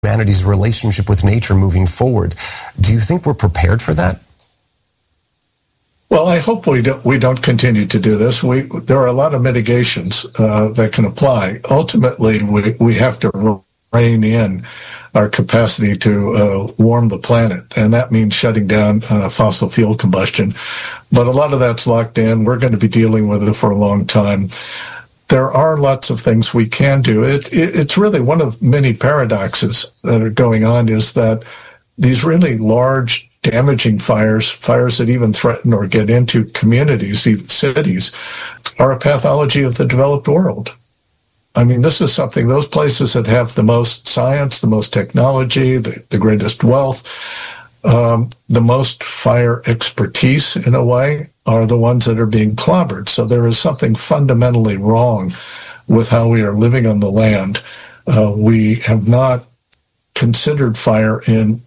humanity's relationship with nature moving forward. Do you think we're prepared for that? Well, I hope we don't continue to do this. There are a lot of mitigations that can apply. Ultimately, we have to rein in our capacity to warm the planet, and that means shutting down fossil fuel combustion. But a lot of that's locked in. We're going to be dealing with it for a long time. There are lots of things we can do. It's really one of many paradoxes that are going on, is that these really large, damaging fires that even threaten or get into communities, even cities, are a pathology of the developed world. I mean, this is something, those places that have the most science, the most technology, the greatest wealth, the most fire expertise, in a way, are the ones that are being clobbered. So there is something fundamentally wrong with how we are living on the land. We have not considered fire in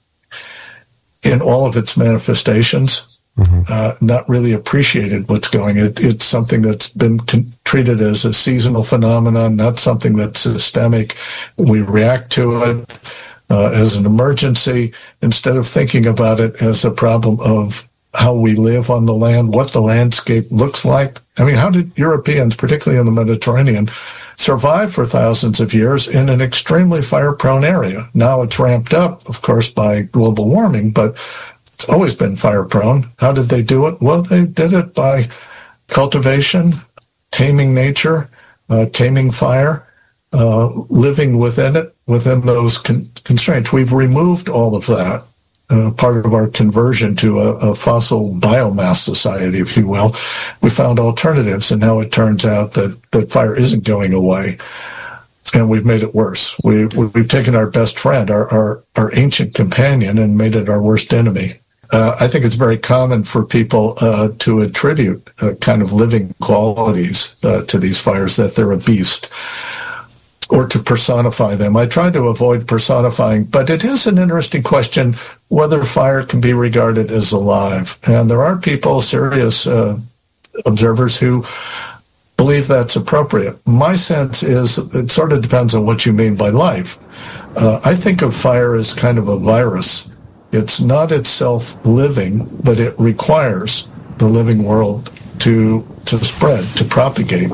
all of its manifestations, not really appreciated what's going on. It's something that's been treated as a seasonal phenomenon, not something that's systemic. We react to it as an emergency instead of thinking about it as a problem of how we live on the land, what the landscape looks like. I mean, how did Europeans, particularly in the Mediterranean, survive for thousands of years in an extremely fire-prone area? Now it's ramped up, of course, by global warming, but it's always been fire-prone. How did they do it? Well, they did it by cultivation, taming nature, taming fire, living within it, within those constraints. We've removed all of that. Part of our conversion to a fossil biomass society, if you will. We found alternatives, and now it turns out that fire isn't going away, and we've made it worse. We've taken our best friend, our ancient companion, and made it our worst enemy. I think it's very common for people to attribute kind of living qualities to these fires, that they're a beast, or to personify them. I try to avoid personifying, but it is an interesting question whether fire can be regarded as alive. And there are people, serious observers, who believe that's appropriate. My sense is it sort of depends on what you mean by life. I think of fire as kind of a virus. It's not itself living, but it requires the living world to spread, to propagate.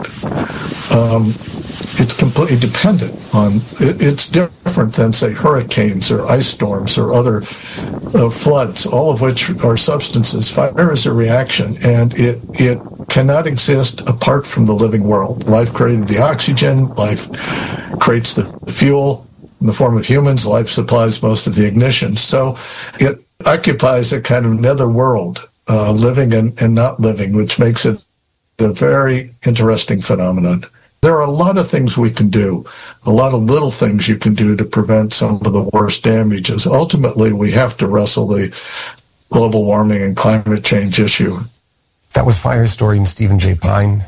It's completely dependent on, it's different than, say, hurricanes or ice storms or other floods, all of which are substances. Fire is a reaction, and it cannot exist apart from the living world. Life created the oxygen, life creates the fuel. In the form of humans, life supplies most of the ignition. So it occupies a kind of nether world, living and not living, which makes it a very interesting phenomenon. There are a lot of things we can do, a lot of little things you can do to prevent some of the worst damages. Ultimately, we have to wrestle the global warming and climate change issue. That was fire historian Stephen J. Pyne.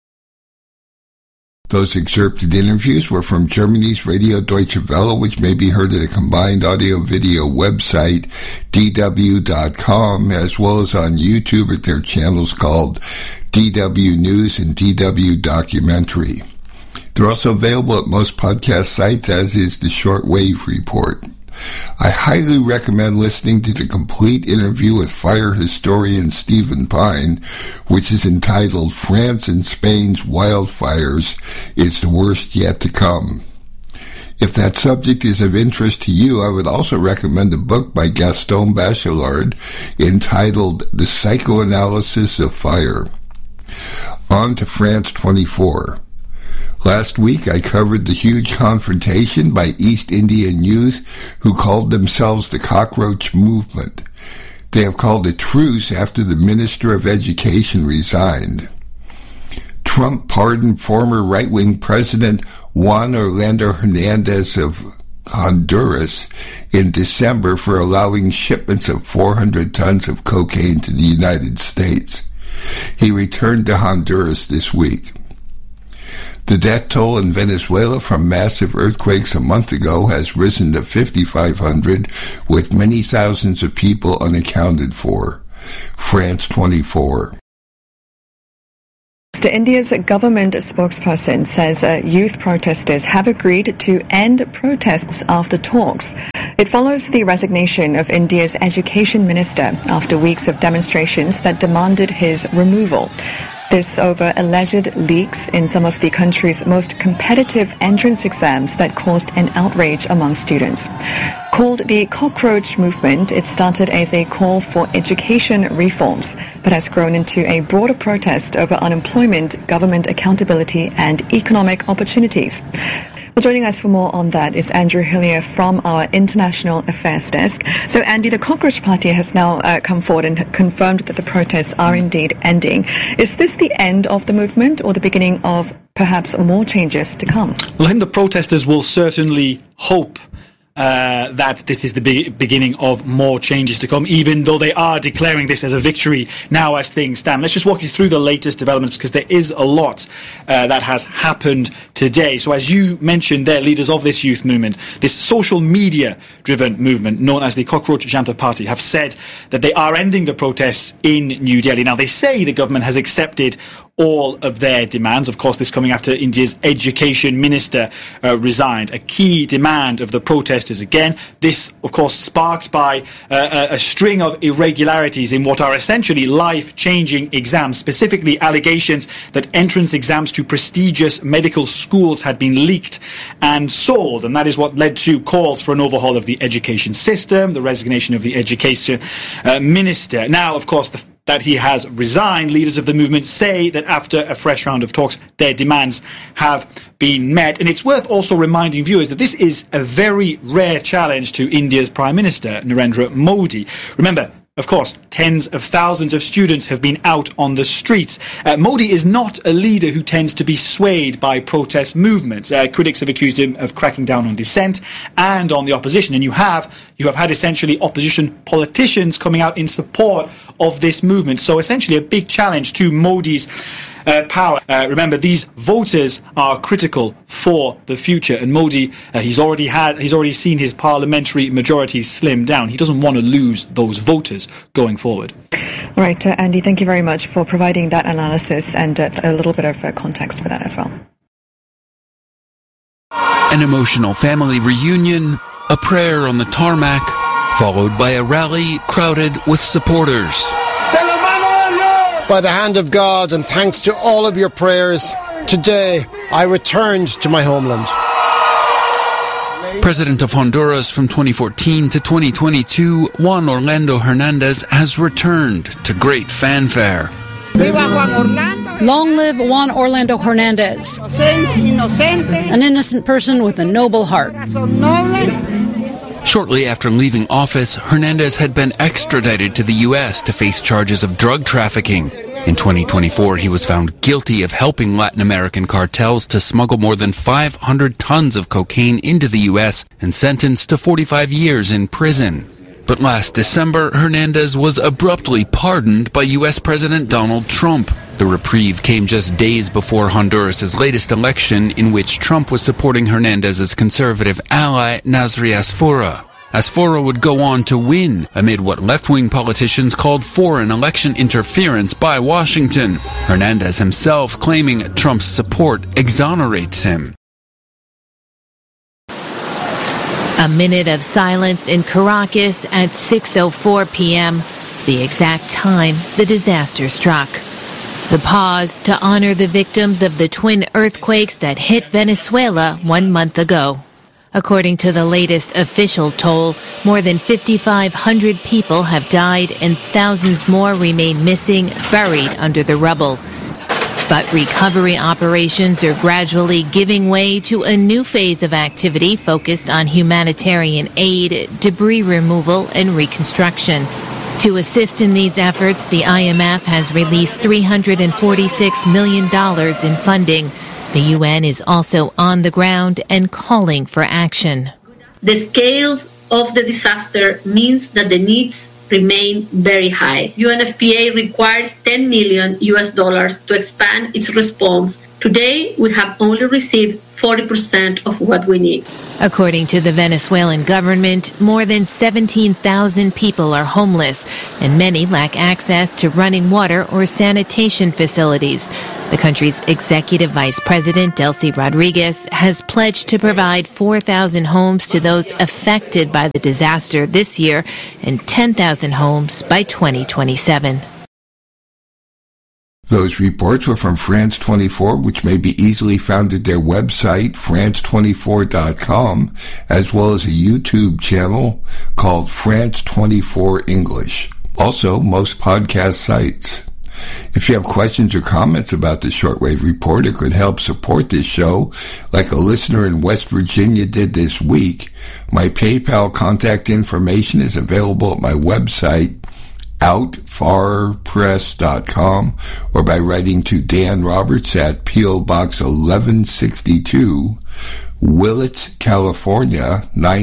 Those excerpted interviews were from Germany's Radio Deutsche Welle, which may be heard at a combined audio-video website, dw.com, as well as on YouTube at their channels called DW News and DW Documentary. They're also available at most podcast sites, as is the Shortwave Report. I highly recommend listening to the complete interview with fire historian Stephen Pyne, which is entitled France and Spain's Wildfires is the Worst Yet to Come. If that subject is of interest to you, I would also recommend a book by Gaston Bachelard entitled The Psychoanalysis of Fire. On to France 24. Last week, I covered the huge confrontation by East Indian youth who called themselves the Cockroach Movement. They have called a truce after the Minister of Education resigned. Trump pardoned former right-wing President Juan Orlando Hernandez of Honduras in December for allowing shipments of 400 tons of cocaine to the United States. He returned to Honduras this week. The death toll in Venezuela from massive earthquakes a month ago has risen to 5,500, with many thousands of people unaccounted for. France 24. Next, India's government spokesperson says youth protesters have agreed to end protests after talks. It follows the resignation of India's education minister after weeks of demonstrations that demanded his removal. This over alleged leaks in some of the country's most competitive entrance exams that caused an outrage among students. Called the Cockroach Movement, it started as a call for education reforms, but has grown into a broader protest over unemployment, government accountability, and economic opportunities. Well, joining us for more on that is Andrew Hillier from our International Affairs Desk. So, Andy, the Cockroach Party has now come forward and confirmed that the protests are indeed ending. Is this the end of the movement or the beginning of perhaps more changes to come? Well, I think the protesters will certainly hope that this is the beginning of more changes to come, even though they are declaring this as a victory now as things stand. Let's just walk you through the latest developments, because there is a lot that has happened today. So as you mentioned, they're leaders of this youth movement, this social media-driven movement known as the Cockroach Janta Party, have said that they are ending the protests in New Delhi. Now, they say the government has accepted all of their demands. Of course, this coming after India's education minister resigned. A key demand of the protesters, again, this, of course, sparked by a string of irregularities in what are essentially life-changing exams, specifically allegations that entrance exams to prestigious medical schools had been leaked and sold. And that is what led to calls for an overhaul of the education system, the resignation of the education minister. Now, of course, that he has resigned, leaders of the movement say that after a fresh round of talks, their demands have been met. And it's worth also reminding viewers that this is a very rare challenge to India's Prime Minister, Narendra Modi. Remember, of course, tens of thousands of students have been out on the streets. Modi is not a leader who tends to be swayed by protest movements. Critics have accused him of cracking down on dissent and on the opposition. And you have had essentially opposition politicians coming out in support of this movement. So essentially a big challenge to Modi's power. Remember, these voters are critical for the future, and Modi, he's already seen his parliamentary majority slim down. He doesn't want to lose those voters going forward. All right, Andy, thank you very much for providing that analysis and a little bit of context for that as well. An emotional family reunion, a prayer on the tarmac, followed by a rally crowded with supporters. By the hand of God and thanks to all of your prayers, today I returned to my homeland. President of Honduras from 2014 to 2022, Juan Orlando Hernandez has returned to great fanfare. Long live Juan Orlando Hernandez, an innocent person with a noble heart. Shortly after leaving office, Hernandez had been extradited to the U.S. to face charges of drug trafficking. In 2024, he was found guilty of helping Latin American cartels to smuggle more than 500 tons of cocaine into the U.S. and sentenced to 45 years in prison. But last December, Hernandez was abruptly pardoned by U.S. President Donald Trump. The reprieve came just days before Honduras' latest election, in which Trump was supporting Hernandez's conservative ally, Nasri Asfura. Asfura would go on to win, amid what left-wing politicians called foreign election interference by Washington. Hernandez himself claiming Trump's support exonerates him. A minute of silence in Caracas at 6:04 p.m., the exact time the disaster struck. The pause to honor the victims of the twin earthquakes that hit Venezuela 1 month ago. According to the latest official toll, more than 5,500 people have died and thousands more remain missing, buried under the rubble. But recovery operations are gradually giving way to a new phase of activity focused on humanitarian aid, debris removal, and reconstruction. To assist in these efforts, the IMF has released $346 million in funding. The UN is also on the ground and calling for action. The scale of the disaster means that the needs remain very high. UNFPA requires $10 million to expand its response. Today, we have only received 40% of what we need. According to the Venezuelan government, more than 17,000 people are homeless, and many lack access to running water or sanitation facilities. The country's executive vice president, Delcy Rodriguez, has pledged to provide 4,000 homes to those affected by the disaster this year and 10,000 homes by 2027. Those reports were from France 24, which may be easily found at their website, france24.com, as well as a YouTube channel called France 24 English. Also, most podcast sites. If you have questions or comments about the Shortwave Report or could help support this show, like a listener in West Virginia did this week, my PayPal contact information is available at my website, outfarpress.com, or by writing to Dan Roberts at P.O. Box 1162, Willits, California,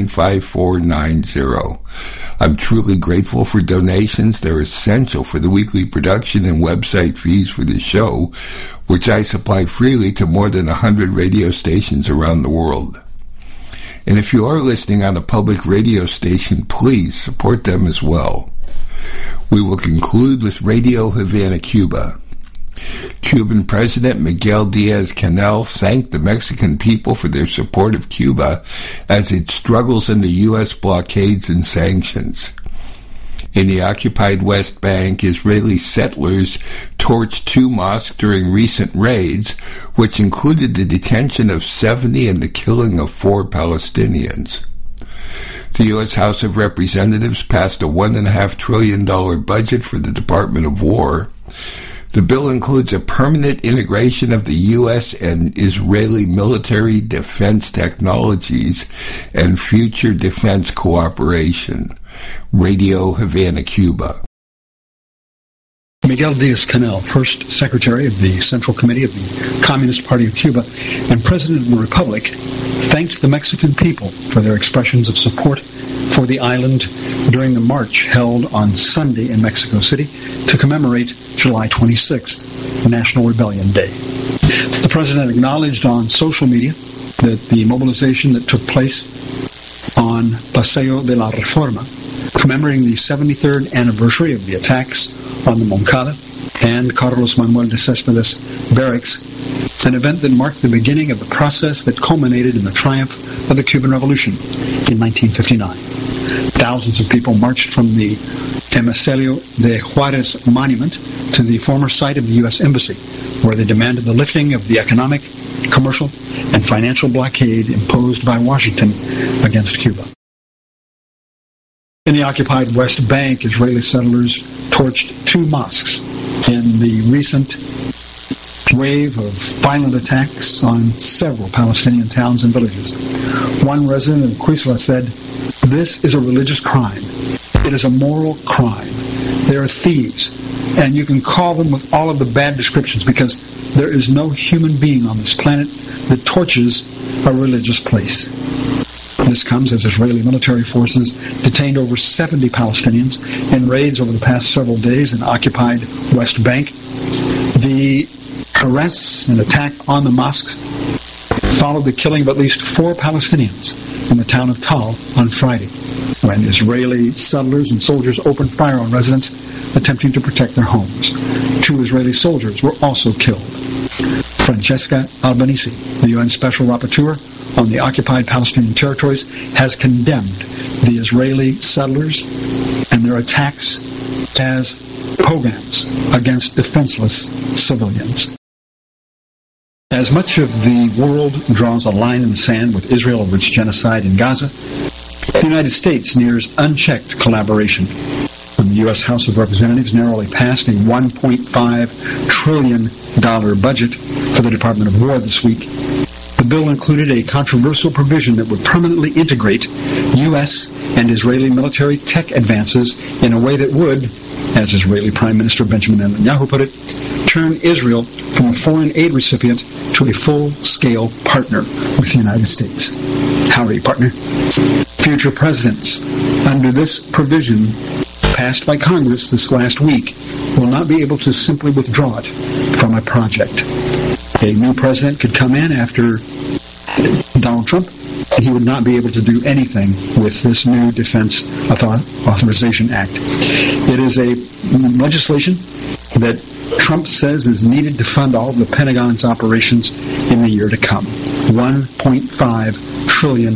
95490. I'm truly grateful for donations. They're essential for the weekly production and website fees for the show, which I supply freely to more than 100 radio stations around the world. And if you are listening on a public radio station, please support them as well. We will conclude with Radio Havana, Cuba. Cuban President Miguel Diaz-Canel thanked the Mexican people for their support of Cuba as it struggles under U.S. blockades and sanctions. In the occupied West Bank, Israeli settlers torched 2 mosques during recent raids, which included the detention of 70 and the killing of 4 Palestinians. The U.S. House of Representatives passed a $1.5 trillion budget for the Department of War. The bill includes a permanent integration of the U.S. and Israeli military defense technologies and future defense cooperation. Radio Havana, Cuba. Miguel Diaz-Canel, first Secretary of the Central Committee of the Communist Party of Cuba and President of the Republic, thanked the Mexican people for their expressions of support for the island during the march held on Sunday in Mexico City to commemorate July 26th, National Rebellion Day. The President acknowledged on social media that the mobilization that took place on Paseo de la Reforma, commemorating the 73rd anniversary of the attacks on the Moncada and Carlos Manuel de Céspedes barracks, an event that marked the beginning of the process that culminated in the triumph of the Cuban Revolution in 1959. Thousands of people marched from the Emicelio de Juárez monument to the former site of the U.S. Embassy, where they demanded the lifting of the economic, commercial, and financial blockade imposed by Washington against Cuba. In the occupied West Bank, Israeli settlers torched 2 mosques in the recent wave of violent attacks on several Palestinian towns and villages. One resident of Quisla said, "This is a religious crime. It is a moral crime. They are thieves, and you can call them with all of the bad descriptions because there is no human being on this planet that torches a religious place." This comes as Israeli military forces detained over 70 Palestinians in raids over the past several days in the occupied West Bank. The arrests and attack on the mosques followed the killing of at least 4 Palestinians in the town of Tal on Friday, when Israeli settlers and soldiers opened fire on residents attempting to protect their homes. 2 Israeli soldiers were also killed. Francesca Albanese, the UN Special Rapporteur on the occupied Palestinian territories, has condemned the Israeli settlers and their attacks as pogroms against defenseless civilians. As much of the world draws a line in the sand with Israel over its genocide in Gaza, the United States nears unchecked collaboration. When the U.S. House of Representatives narrowly passed a $1.5 trillion budget for the Department of War this week, the bill included a controversial provision that would permanently integrate U.S. and Israeli military tech advances in a way that would, as Israeli Prime Minister Benjamin Netanyahu put it, turn Israel from a foreign aid recipient to a full-scale partner with the United States. Howdy, partner. Future presidents, under this provision passed by Congress this last week, will not be able to simply withdraw it from a project. A new president could come in after Donald Trump, he would not be able to do anything with this new Defense Authorization Act. It is a legislation that Trump says is needed to fund all of the Pentagon's operations in the year to come. $1.5 trillion.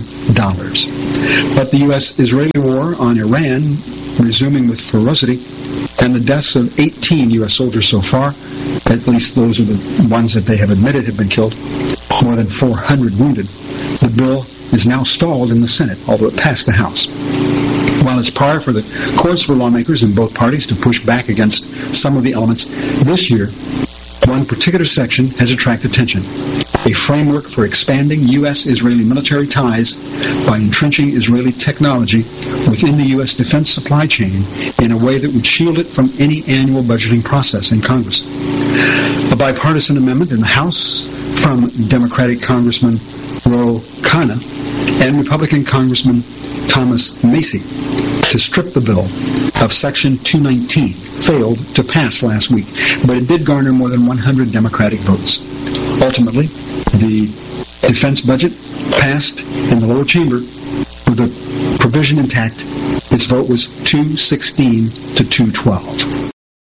But the U.S.-Israeli war on Iran, resuming with ferocity, and the deaths of 18 U.S. soldiers so far, at least those are the ones that they have admitted have been killed, more than 400 wounded. The bill is now stalled in the Senate, although it passed the House. While it's par for the course for lawmakers in both parties to push back against some of the elements, this year, one particular section has attracted attention. A framework for expanding U.S.-Israeli military ties by entrenching Israeli technology within the U.S. defense supply chain in a way that would shield it from any annual budgeting process in Congress. A bipartisan amendment in the House from Democratic Congressman Ro Khanna and Republican Congressman Thomas Macy to strip the bill of Section 219 failed to pass last week, but it did garner more than 100 Democratic votes. Ultimately, the defense budget passed in the lower chamber with the provision intact. Its vote was 216 to 212.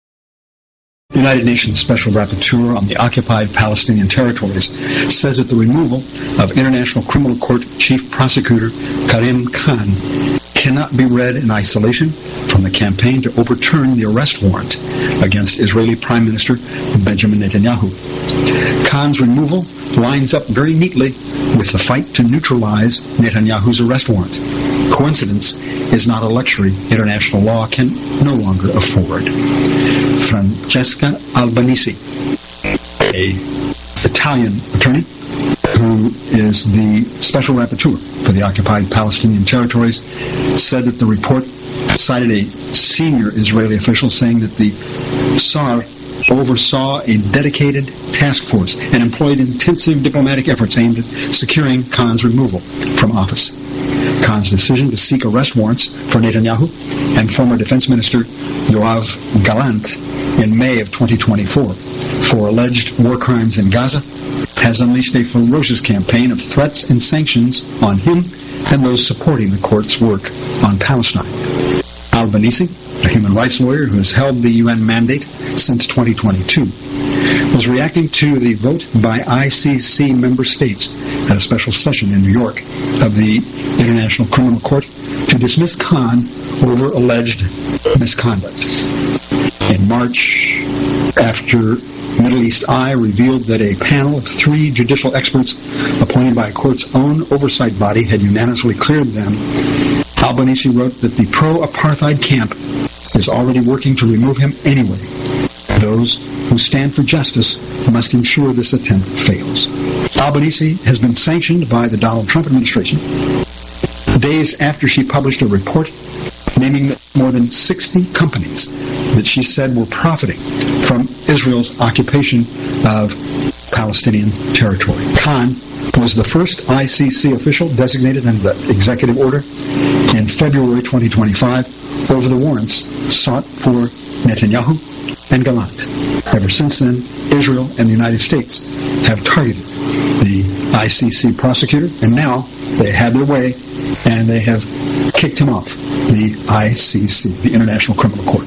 The United Nations Special Rapporteur on the occupied Palestinian territories says that the removal of International Criminal Court Chief Prosecutor Karim Khan cannot be read in isolation from the campaign to overturn the arrest warrant against Israeli Prime Minister Benjamin Netanyahu. Khan's removal lines up very neatly with the fight to neutralize Netanyahu's arrest warrant. Coincidence is not a luxury international law can no longer afford. Francesca Albanese, an Italian attorney who is the special rapporteur for the occupied Palestinian territories, said that the report cited a senior Israeli official saying that the SAR oversaw a dedicated task force and employed intensive diplomatic efforts aimed at securing Khan's removal from office. Khan's decision to seek arrest warrants for Netanyahu and former Defense Minister Yoav Gallant in May of 2024 for alleged war crimes in Gaza has unleashed a ferocious campaign of threats and sanctions on him and those supporting the court's work on Palestine. Albanese, a human rights lawyer who has held the UN mandate since 2022, was reacting to the vote by ICC member states at a special session in New York of the International Criminal Court to dismiss Khan over alleged misconduct. In March, after Middle East Eye revealed that a panel of 3 judicial experts appointed by a court's own oversight body had unanimously cleared them, Albanese wrote that the pro-apartheid camp is already working to remove him anyway. Those who stand for justice must ensure this attempt fails. Albanese has been sanctioned by the Donald Trump administration days after she published a report naming that more than 60 companies that she said were profiting from Israel's occupation of Palestinian territory. Khan was the first ICC official designated under the executive order in February 2025 over the warrants sought for Netanyahu and Gallant. Ever since then, Israel and the United States have targeted the ICC prosecutor, and now they had their way, and they have kicked him off the ICC, the International Criminal Court.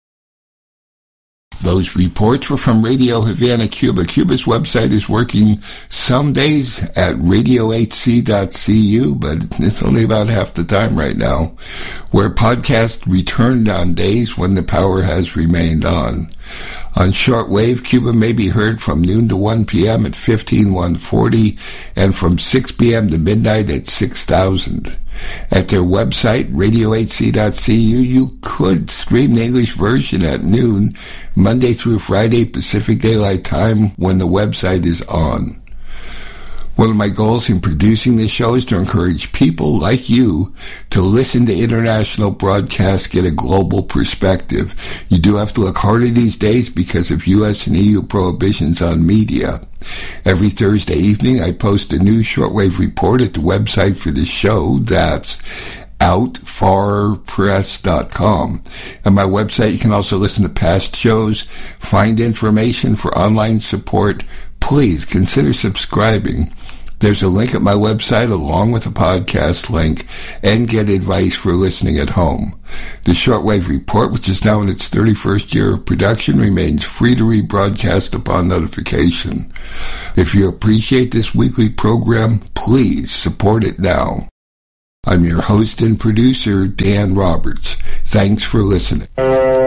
Those reports were from Radio Havana, Cuba. Cuba's website is working some days at radiohc.cu, but it's only about half the time right now, where podcasts returned on days when the power has remained on. On shortwave, Cuba may be heard from noon to 1 p.m. at 15140 and from 6 p.m. to midnight at 6000. At their website, radiohc.cu, you could stream the English version at noon, Monday through Friday, Pacific Daylight Time, when the website is on. One of my goals in producing this show is to encourage people like you to listen to international broadcasts, get a global perspective. You do have to look harder these days because of U.S. and EU prohibitions on media. Every Thursday evening, I post a new shortwave report at the website for this show. That's outfarpress.com. At my website, you can also listen to past shows, find information for online support. Please consider subscribing. There's a link at my website along with a podcast link, and get advice for listening at home. The Shortwave Report, which is now in its 31st year of production, remains free to rebroadcast upon notification. If you appreciate this weekly program, please support it now. I'm your host and producer, Dan Roberts. Thanks for listening.